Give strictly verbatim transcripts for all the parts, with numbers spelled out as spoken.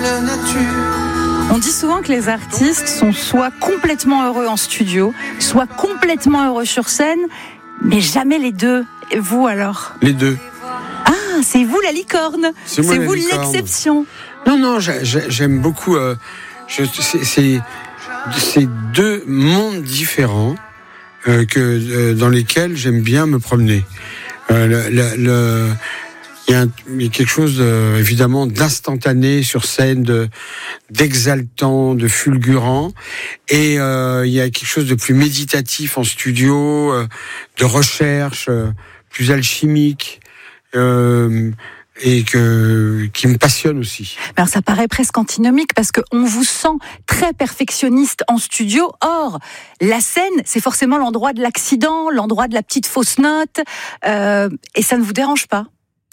la nature. On dit souvent que les artistes sont soit complètement heureux en studio, soit complètement heureux sur scène, mais jamais les deux. Et vous alors ? Les deux. Ah, c'est vous la licorne. C'est, moi, c'est la vous licorne. l'exception. Non, non, j'ai, j'ai, j'aime beaucoup. Euh, je, c'est, c'est, c'est deux mondes différents euh, que, euh, dans lesquels j'aime bien me promener. Euh, le, le, le, il y a, un, il y a quelque chose de, évidemment d'instantané sur scène, de, d'exaltant, de fulgurant, et euh, il y a quelque chose de plus méditatif en studio, euh, de recherche, euh, plus alchimique, euh, et que qui me passionne aussi. Alors ça paraît presque antinomique parce que on vous sent très perfectionniste en studio. Or, la scène, c'est forcément l'endroit de l'accident, l'endroit de la petite fausse note, euh, et ça ne vous dérange pas ?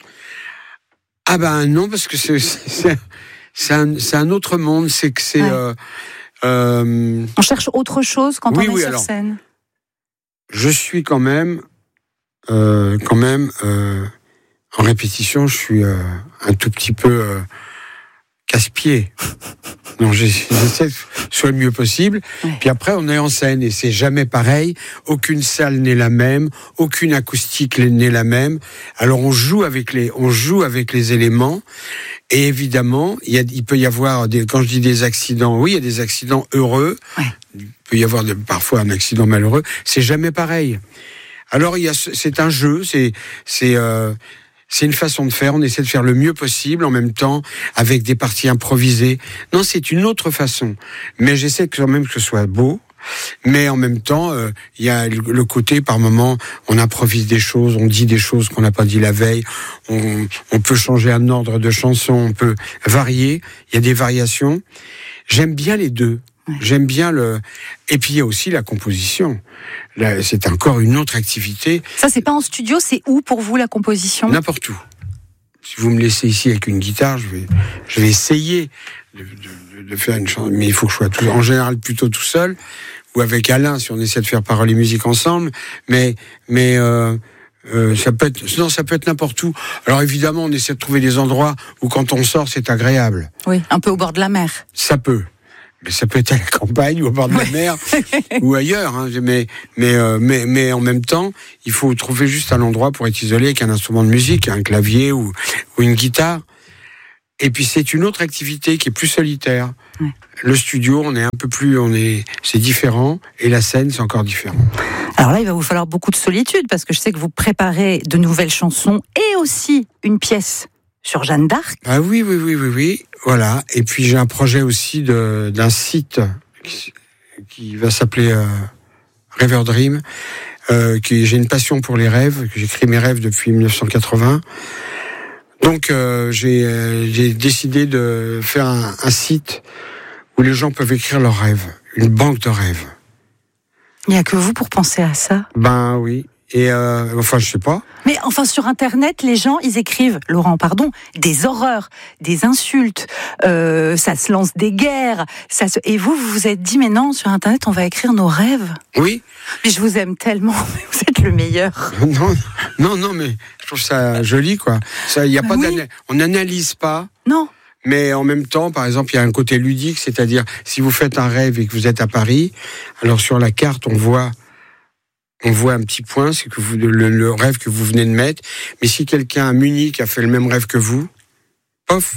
Ah ben non, parce que c'est c'est, c'est, un, c'est un autre monde. C'est que c'est. Ouais. Euh, euh... On cherche autre chose quand oui, on est oui, sur alors, scène. Je suis quand même, euh, quand même euh, en répétition. Je suis euh, un tout petit peu euh, casse-pied. Non, j'essaie de faire le mieux possible. Ouais. Puis après, on est en scène et c'est jamais pareil. Aucune salle n'est la même, aucune acoustique n'est la même. Alors on joue avec les, on joue avec les éléments. Et évidemment, il, y a, il peut y avoir des, quand je dis des accidents, oui, il y a des accidents heureux. Ouais. Il peut y avoir de, parfois un accident malheureux. C'est jamais pareil. Alors il y a, c'est un jeu, c'est, c'est. Euh, C'est une façon de faire, on essaie de faire le mieux possible, en même temps, avec des parties improvisées. Non, c'est une autre façon. Mais j'essaie quand même que ce soit beau. Mais en même temps, il euh, y a le côté, par moment, on improvise des choses, on dit des choses qu'on n'a pas dit la veille, on, on peut changer un ordre de chanson, on peut varier, il y a des variations. J'aime bien les deux. J'aime bien le... Et puis il y a aussi la composition. Là, c'est encore une autre activité. Ça, c'est pas en studio, c'est où pour vous la composition ? N'importe où. Si vous me laissez ici avec une guitare, je vais, je vais essayer de, de, de faire une chanson, mais il faut que je sois tout, en général plutôt tout seul, ou avec Alain si on essaie de faire paroles et musique ensemble. Mais, mais euh, euh, ça peut être, non, ça peut être n'importe où. Alors évidemment, on essaie de trouver des endroits où quand on sort, c'est agréable. Oui, un peu au bord de la mer. Ça peut. Mais ça peut être à la campagne ou au bord de la mer ou ailleurs, hein. mais, mais, euh, mais, mais en même temps, il faut trouver juste un endroit pour être isolé avec un instrument de musique, un clavier ou, ou une guitare. Et puis c'est une autre activité qui est plus solitaire. Ouais. Le studio, on est un peu plus, on est, c'est différent, et la scène, c'est encore différent. Alors là, il va vous falloir beaucoup de solitude parce que je sais que vous préparez de nouvelles chansons et aussi une pièce sur Jeanne d'Arc. Ah oui, oui, oui, oui, oui. Voilà. Et puis j'ai un projet aussi de, d'un site qui, qui va s'appeler euh, Rêveur Dream. Euh, qui, j'ai une passion pour les rêves. J'écris mes rêves depuis dix-neuf cent quatre-vingts. Donc euh, j'ai, euh, j'ai décidé de faire un, un site où les gens peuvent écrire leurs rêves. Une banque de rêves. Il n'y a que vous pour penser à ça ? Ben oui. Et euh, enfin, je sais pas. Mais enfin, sur Internet, les gens, ils écrivent, Laurent, pardon, des horreurs, des insultes, euh, ça se lance des guerres. Ça se... Et vous, vous vous êtes dit, mais non, sur Internet, on va écrire nos rêves. Oui. Mais je vous aime tellement, vous êtes le meilleur. Non, non, non, mais je trouve ça joli, quoi. Ça, y a pas oui. On n'analyse pas. Non. Mais en même temps, par exemple, il y a un côté ludique, c'est-à-dire, si vous faites un rêve et que vous êtes à Paris, alors sur la carte, on voit... On voit un petit point, c'est que vous, le, le rêve que vous venez de mettre. Mais si quelqu'un à Munich a fait le même rêve que vous, pof,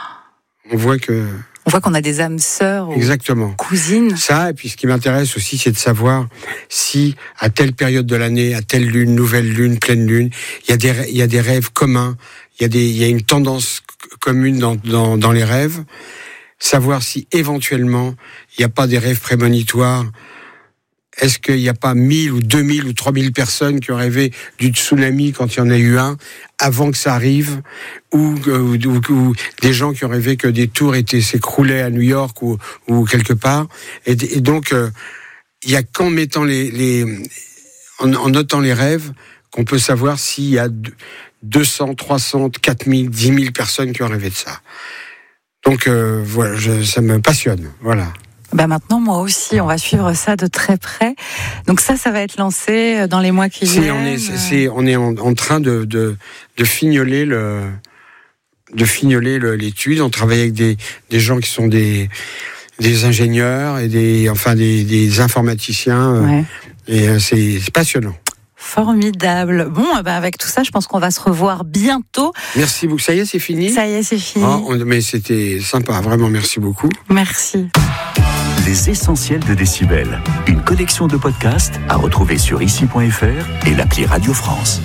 on voit que... On voit qu'on a des âmes sœurs ou exactement. Cousines. Ça, et puis ce qui m'intéresse aussi, c'est de savoir si, à telle période de l'année, à telle lune, nouvelle lune, pleine lune, il y a des, il y a des rêves communs, il y a des, il y a une tendance commune dans, dans, dans les rêves. Savoir si, éventuellement, il n'y a pas des rêves prémonitoires. Est-ce qu'il n'y a pas mille ou deux mille ou trois mille personnes qui ont rêvé du tsunami quand il y en a eu un, avant que ça arrive, ou, ou, ou, ou des gens qui ont rêvé que des tours étaient s'écroulaient à New York ou, ou quelque part. Et, et donc, euh, il n'y a qu'en mettant les, les en, en notant les rêves qu'on peut savoir s'il y a deux cents, trois cents, quatre mille, dix mille personnes qui ont rêvé de ça. Donc euh, voilà, je, ça me passionne. Voilà. Bah maintenant, moi aussi, on va suivre ça de très près. Donc ça, ça va être lancé dans les mois qui c'est, viennent. On est, c'est, on est en, en train de, de, de fignoler le, de fignoler le, l'étude. On travaille avec des, des gens qui sont des, des ingénieurs et des, enfin des, des informaticiens. Ouais. Et euh, c'est, c'est passionnant. Formidable. Bon, bah avec tout ça, je pense qu'on va se revoir bientôt. Merci beaucoup. Ça y est, c'est fini ? Ça y est, c'est fini. Oh, on, mais c'était sympa, vraiment, merci beaucoup. Merci. Les essentiels de Décibel. Une collection de podcasts à retrouver sur ici point f r et l'appli Radio France.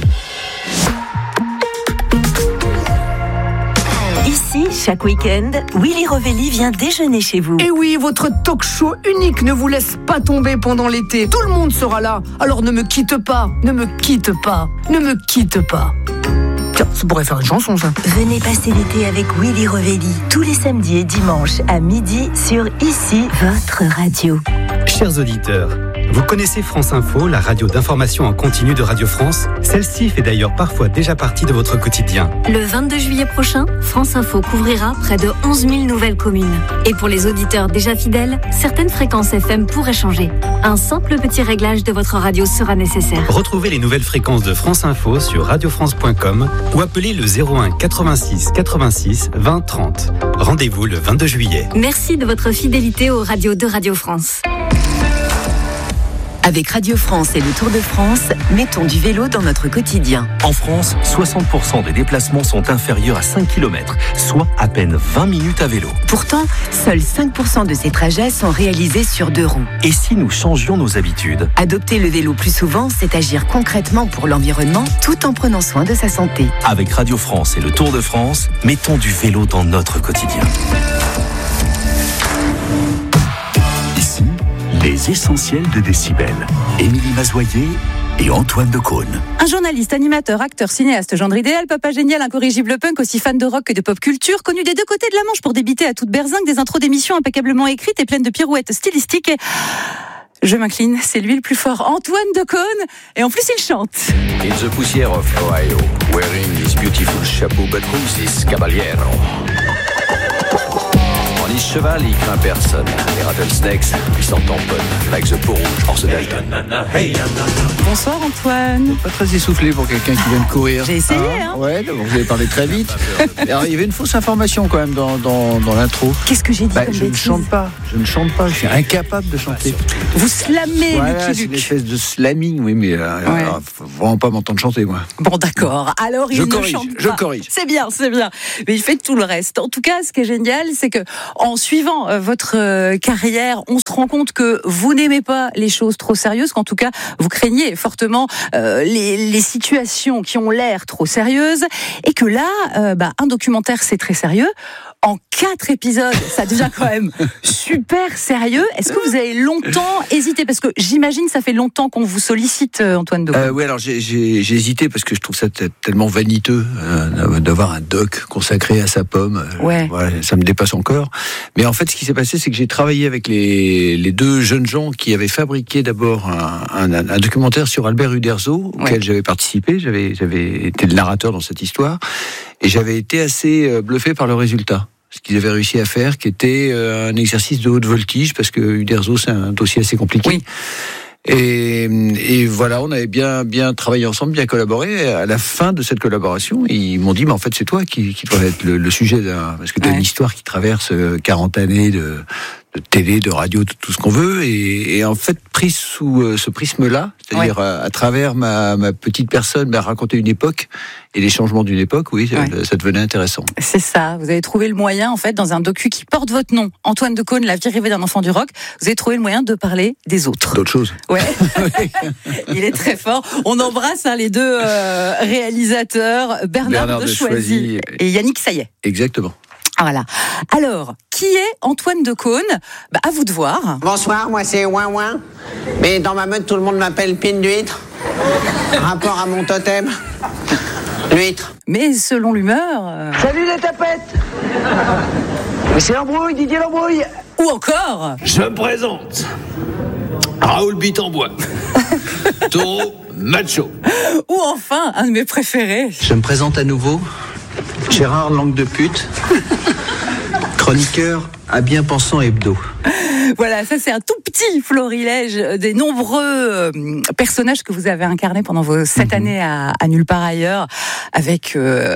Ici, chaque week-end, Willy Rovelli vient déjeuner chez vous. Et oui, votre talk show unique ne vous laisse pas tomber pendant l'été. Tout le monde sera là. Alors ne me quitte pas, ne me quitte pas, ne me quitte pas. Tiens, ça pourrait faire une chanson, ça. Venez passer l'été avec Willy Rovelli tous les samedis et dimanches à midi sur Ici, votre radio. Chers auditeurs, vous connaissez France Info, la radio d'information en continu de Radio France. Celle-ci fait d'ailleurs parfois déjà partie de votre quotidien. Le vingt-deux juillet prochain, France Info couvrira près de onze mille nouvelles communes. Et pour les auditeurs déjà fidèles, certaines fréquences F M pourraient changer. Un simple petit réglage de votre radio sera nécessaire. Retrouvez les nouvelles fréquences de France Info sur radio france point com ou appelez le zéro un quatre-vingt-six quatre-vingt-six vingt trente. Rendez-vous le vingt-deux juillet. Merci de votre fidélité aux radios de Radio France. Avec Radio France et le Tour de France, mettons du vélo dans notre quotidien. En France, soixante pour cent des déplacements sont inférieurs à cinq kilomètres, soit à peine vingt minutes à vélo. Pourtant, seuls cinq pour cent de ces trajets sont réalisés sur deux roues. Et si nous changions nos habitudes ? Adopter le vélo plus souvent, c'est agir concrètement pour l'environnement tout en prenant soin de sa santé. Avec Radio France et le Tour de France, mettons du vélo dans notre quotidien. Ici, les essentiels de Décibel. Émilie Mazoyer et Antoine Decaune. Un journaliste, animateur, acteur, cinéaste, gendre idéal, papa génial, incorrigible punk, aussi fan de rock que de pop culture, connu des deux côtés de la Manche pour débiter à toute berzingue, des intros d'émissions impeccablement écrites et pleines de pirouettes stylistiques. Et je m'incline, c'est lui le plus fort, Antoine Decaune, et en plus il chante. In the poussière of Ohio, wearing this beautiful chapeau, but who's this caballero? En lice cheval, il craint personne. Les rattlesnakes, ils s'en tamponnent, like the peau rouge, Horse Dalton. Bonsoir Antoine. Pas très essoufflé pour quelqu'un qui vient de courir. J'ai essayé, ah, hein. Ouais, donc vous avez parlé très vite. Alors, il y avait une fausse information quand même dans, dans, dans l'intro. Qu'est-ce que j'ai dit bah, comme Je ne bêtise chante pas, je ne chante pas, je suis incapable de chanter. Vous slamez, voilà, Lucky c'est une Luke. espèce de slamming, oui, mais euh, Ouais. alors, faut vraiment pas m'entendre chanter, moi. Bon, d'accord. Alors, il Je ne corrige, chante je pas. corrige. C'est bien, c'est bien. Mais il fait tout le reste. En tout cas, ce qui est génial, c'est que en suivant euh, votre euh, carrière, on se rend compte que vous n'aimez pas les choses trop sérieuses, qu'en tout cas, vous craignez fortement euh, les, les situations qui ont l'air trop sérieuses, et que là, euh, bah, un documentaire, c'est très sérieux. En quatre épisodes, ça devient quand même super sérieux. Est-ce que vous avez longtemps hésité ? Parce que j'imagine ça fait longtemps qu'on vous sollicite, Antoine Decaune. Euh, oui, alors j'ai, j'ai, j'ai hésité parce que je trouve ça t- tellement vaniteux euh, d'avoir un doc consacré à sa pomme. Ouais. Voilà, ça me dépasse encore. Mais en fait, ce qui s'est passé, c'est que j'ai travaillé avec les, les deux jeunes gens qui avaient fabriqué d'abord un, un, un documentaire sur Albert Uderzo, auquel ouais. j'avais participé. J'avais, j'avais été le narrateur dans cette histoire. Et j'avais été assez bluffé par le résultat. Ce qu'ils avaient réussi à faire, qui était un exercice de haute voltige, parce que Uderzo, c'est un dossier assez compliqué. Oui. Et, et voilà, on avait bien, bien travaillé ensemble, bien collaboré. Et à la fin de cette collaboration, ils m'ont dit, mais en fait, c'est toi qui, qui dois être le, le sujet d'un, parce que tu as ouais. une histoire qui traverse quarante années de, de télé, de radio, de tout ce qu'on veut. Et, et en fait, prise sous ce prisme-là, c'est-à-dire ouais. à, à travers ma, ma petite personne, bah, raconter une époque et les changements d'une époque, oui, ouais. ça, ça devenait intéressant. C'est ça. Vous avez trouvé le moyen, en fait, dans un docu qui porte votre nom, Antoine Decaune, la vie rêvée d'un enfant du rock, vous avez trouvé le moyen de parler des autres. D'autres choses. Ouais. Il est très fort. On embrasse hein, les deux euh, réalisateurs, Bernard, Bernard de, de Choisy, Choisy et Yannick Saillet. Exactement. Voilà. Alors, qui est Antoine Decaune ? Bah, à vous de voir. Bonsoir, moi c'est Ouin Ouin. Mais dans ma meute, tout le monde m'appelle Pine d'huître. Rapport à mon totem. L'huître. Mais selon l'humeur... Euh... Salut les tapettes. Mais c'est l'embrouille, Didier l'embrouille. Ou encore... Je me présente. Raoul Bitambois. Taureau macho. Ou enfin, un de mes préférés. Je me présente à nouveau. Gérard Langue de pute, chroniqueur à bien pensant hebdo. Voilà, ça c'est un tout petit florilège des nombreux personnages que vous avez incarnés pendant vos sept mmh. années à, à Nulle part ailleurs, avec euh,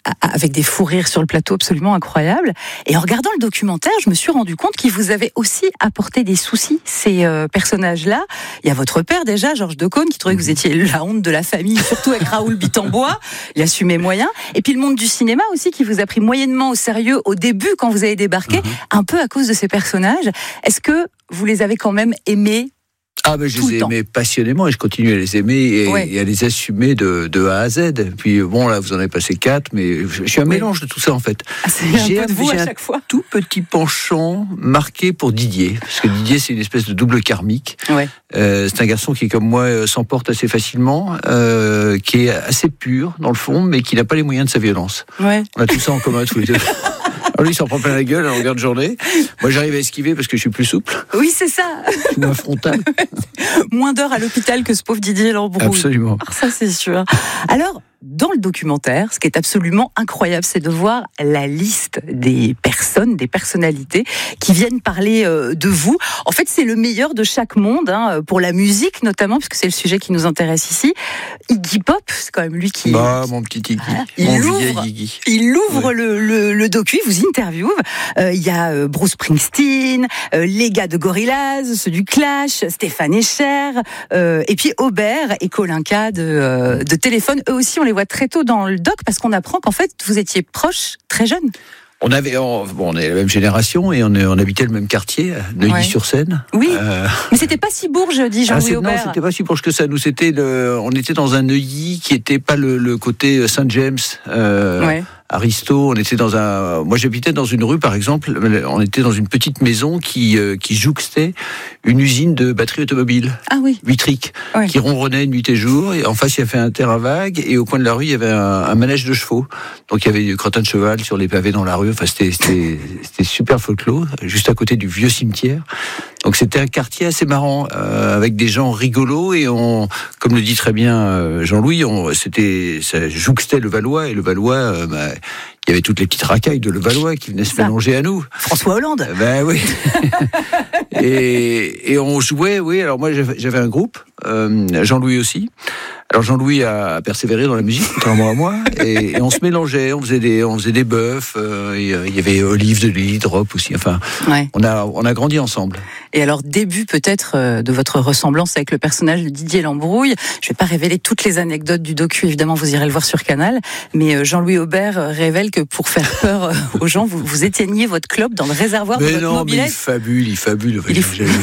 avec des fous rires sur le plateau absolument incroyables. Et en regardant le documentaire, je me suis rendu compte qu'il vous avait aussi apporté des soucis, ces euh, personnages-là. Il y a votre père déjà, Georges Decaune, qui trouvait que vous étiez la honte de la famille, surtout avec Raoul Bitambois. Il assumait moyen. Et puis le monde du cinéma aussi, qui vous a pris moyennement au sérieux au début quand vous avez débarqué, mmh. un peu à cause de ces personnages. Est-ce que vous les avez quand même aimés? Ah ben je les ai aimés passionnément et je continue à les aimer et, ouais. et à les assumer de, de A à Z. Puis bon là vous en avez passé quatre, mais je, je suis un mélange de tout ça en fait. Ah, c'est j'ai un peu de vous à chaque fois. Tout petit penchant marqué pour Didier, parce que Didier c'est une espèce de double karmique. Ouais. Euh, c'est un garçon qui comme moi s'emporte assez facilement, euh, qui est assez pur dans le fond, mais qui n'a pas les moyens de sa violence. Ouais. On a tout ça en commun tous les deux. Alors lui, il s'en prend plein la gueule à longueur de journée. Moi, j'arrive à esquiver parce que je suis plus souple. Oui, c'est ça. Je suis moins frontal. Moins d'heures à l'hôpital que ce pauvre Didier Lambrouille. Absolument. Alors, ça, c'est sûr. Alors, dans le documentaire, ce qui est absolument incroyable, c'est de voir la liste des personnes, des personnalités qui viennent parler euh, de vous. En fait, c'est le meilleur de chaque monde, hein, pour la musique notamment, puisque c'est le sujet qui nous intéresse ici. Iggy Pop, c'est quand même lui qui... Bah, mon petit Iggy. Voilà. Mon il, vieil ouvre, Iggy. il ouvre ouais. le, le, le docu, il vous interviewe. Euh, il y a euh, Bruce Springsteen, euh, les gars de Gorillaz, ceux du Clash, Stéphane Echer, euh, et puis Aubert et Kolinka de, euh, de Téléphone. Eux aussi, on les voit très tôt dans le doc parce qu'on apprend qu'en fait vous étiez proches très jeunes. On avait, on, bon, on est la même génération et on, est, on habitait le même quartier, Neuilly-sur-Seine. Oui, euh... mais c'était pas si bourge, dit Jean-Louis ah, Aubert. Non, c'était pas si bourge que ça. Nous, c'était le, on était dans un Neuilly qui était pas le, le côté Saint-James. Euh, ouais. Aristo, on était dans un. Moi, j'habitais dans une rue, par exemple. On était dans une petite maison qui euh, qui jouxtait une usine de batteries automobiles. Ah oui. Huitrique, oui. Qui ronronnait nuit et jour. Et en face, il y avait un terrain vague, et au coin de la rue, il y avait un, un manège de chevaux. Donc, il y avait du crottin de cheval sur les pavés dans la rue. Enfin, c'était c'était, c'était super folklore, juste à côté du vieux cimetière. Donc, c'était un quartier assez marrant, euh, avec des gens rigolos, et on, comme le dit très bien euh, Jean-Louis, on, c'était, ça jouxtait le Valois, et le Valois. Euh, bah, il y avait toutes les petites racailles de Levallois qui venaient se mélanger à nous. François Hollande. Ben oui. et, et on jouait, oui. Alors moi, j'avais un groupe, euh, Jean-Louis aussi. Alors Jean-Louis a persévéré dans la musique, contrairement à moi, et, et on se mélangeait, on faisait des, on faisait des bœufs. Euh, et, euh, il y avait Olive de Lily Drop aussi. Enfin, ouais. on a, on a grandi ensemble. Et alors début peut-être euh, de votre ressemblance avec le personnage de Didier Lambrouille. Je vais pas révéler toutes les anecdotes du docu, évidemment, vous irez le voir sur Canal. Mais euh, Jean-Louis Aubert euh, révèle que pour faire peur euh, aux gens, vous, vous éteigniez votre clope dans le réservoir mais de votre non, mobilette. Mais il fabule, il fabule. Il est...